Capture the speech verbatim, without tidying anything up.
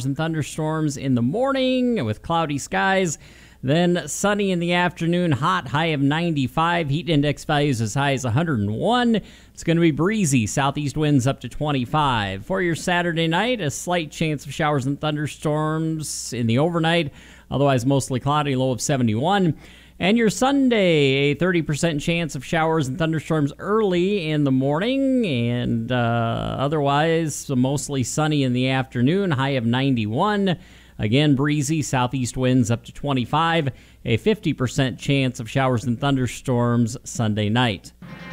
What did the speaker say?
and thunderstorms in the morning with cloudy skies. Then sunny in the afternoon, hot, high of ninety-five. Heat index values as high as one hundred one. It's going to be breezy, southeast winds up to twenty-five. For your Saturday night, a slight chance of showers and thunderstorms in the overnight. Otherwise, mostly cloudy, low of seventy-one. And your Sunday, a thirty percent chance of showers and thunderstorms early in the morning. And uh, otherwise, mostly sunny in the afternoon, high of ninety-one. Again, breezy, southeast winds up to twenty-five. A fifty percent chance of showers and thunderstorms Sunday night.